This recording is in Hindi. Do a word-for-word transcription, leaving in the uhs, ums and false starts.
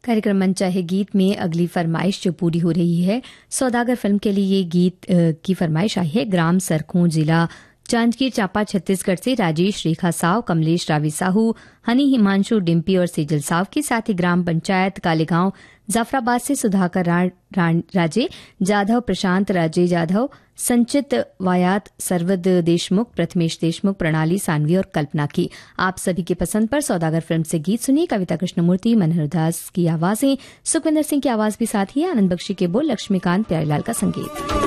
कार्यक्रम मन चाहे गीत में अगली फरमाइश जो पूरी हो रही है, सौदागर फिल्म के लिए ये गीत की फरमाइश आई है। ग्राम सरखों, जिला जांजगीर चांपा, छत्तीसगढ़ से राजेश रेखा साव, कमलेश रावी साहू, हनी हिमांशु, डिम्पी और सेजल साव के साथ ही ग्राम पंचायत कालेगांव जाफराबाद से सुधाकर रा, रा, राजे जाधव, प्रशांत राजे जाधव, संचित वायात, सरवद देशमुख, प्रथमेश देशमुख, प्रणाली सानवी और कल्पना की। आप सभी की पसंद पर सौदागर फिल्म से गीत सुनिए। कविता कृष्णमूर्ति, मनोहर दास की आवाजें, सुखविंदर सिंह की आवाज भी साथ ही है, आनंद बख्शी के बोल, लक्ष्मीकांत प्यारेलाल का संगीत।